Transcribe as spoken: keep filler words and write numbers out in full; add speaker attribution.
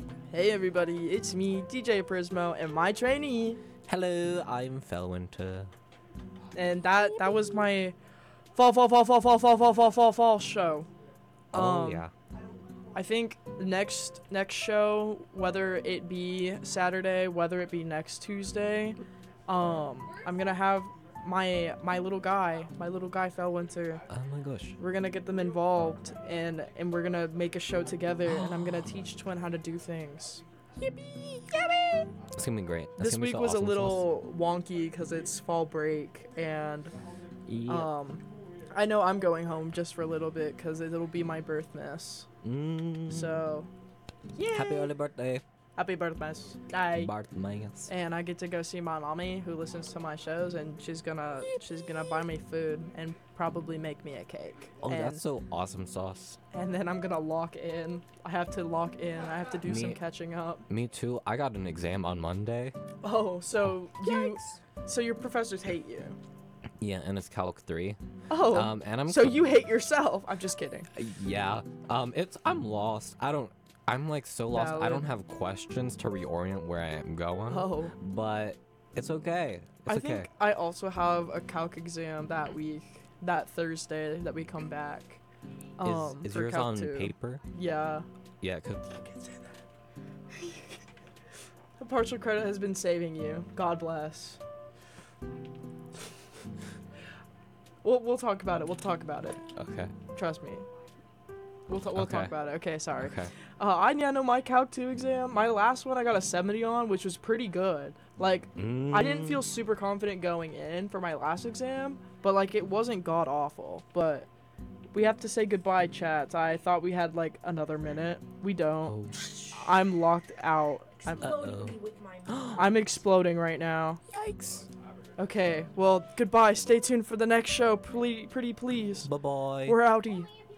Speaker 1: Hey everybody, it's me, D J Prismo, and my trainee.
Speaker 2: Hello, I'm Felwinter.
Speaker 1: And that that was my fall fall fall fall fall fall fall fall fall fall show.
Speaker 2: Oh
Speaker 1: Um,
Speaker 2: yeah.
Speaker 1: I think next next show, whether it be Saturday, whether it be next Tuesday, um, I'm gonna have my my little guy, my little guy Felwinter.
Speaker 2: Oh my gosh.
Speaker 1: We're gonna get them involved, and and we're gonna make a show together, and I'm gonna teach Twin how to do things.
Speaker 2: It's gonna be great. It's
Speaker 1: This
Speaker 2: gonna be
Speaker 1: week
Speaker 2: so
Speaker 1: was a
Speaker 2: awesome,
Speaker 1: little wonky because it's fall break, and
Speaker 2: Sauce. Yeah.
Speaker 1: um, I know I'm going home just for a little bit because it'll be my birth miss.
Speaker 2: Mm.
Speaker 1: So, yeah.
Speaker 2: Happy early birthday,
Speaker 1: Happy birth miss. Bye.
Speaker 2: Bart Myers.
Speaker 1: And I get to go see my mommy who listens to my shows, and she's gonna she's gonna buy me food and probably make me a cake.
Speaker 2: Oh,
Speaker 1: and,
Speaker 2: that's so awesome, Sauce.
Speaker 1: and then I'm gonna lock in. I have to lock in. I have to do some
Speaker 2: Me-
Speaker 1: catching up.
Speaker 2: Me too. I got an exam on Monday.
Speaker 1: Oh, so you so your professors hate you.
Speaker 2: Yeah, and it's Calc three.
Speaker 1: Oh.
Speaker 2: Um, and I'm
Speaker 1: So
Speaker 2: co-
Speaker 1: you hate yourself. I'm just kidding.
Speaker 2: Yeah. Um, it's I'm lost. I don't. I'm like so lost. I
Speaker 1: Valid.
Speaker 2: don't have questions to reorient where I am going.
Speaker 1: Oh.
Speaker 2: But it's okay. It's
Speaker 1: I
Speaker 2: okay.
Speaker 1: think I also have a calc exam that week, that Thursday that we come back. Um,
Speaker 2: is is
Speaker 1: for
Speaker 2: yours
Speaker 1: Calc
Speaker 2: on
Speaker 1: two.
Speaker 2: paper?
Speaker 1: Yeah.
Speaker 2: Yeah. 'Cause
Speaker 1: The partial credit has been saving you. God bless. We'll we'll talk about it. We'll talk about it.
Speaker 2: okay.
Speaker 1: Trust me. We'll ta- we'll
Speaker 2: Okay.
Speaker 1: talk about it. Okay, sorry.
Speaker 2: Okay.
Speaker 1: Uh, I yeah, know my Calc two exam. My last one I got a seventy on, which was pretty good. Like I didn't feel
Speaker 2: Mm.
Speaker 1: super confident going in for my last exam, but like it wasn't god awful. But we have to say goodbye, chat. I thought we had like another minute. We don't.
Speaker 2: Oh.
Speaker 1: I'm locked out. I'm,
Speaker 2: Uh-oh.
Speaker 1: I'm exploding right now.
Speaker 2: Yikes.
Speaker 1: Okay, well, goodbye. Stay tuned for the next show, ple- pretty please.
Speaker 2: Bye bye.
Speaker 1: We're outie.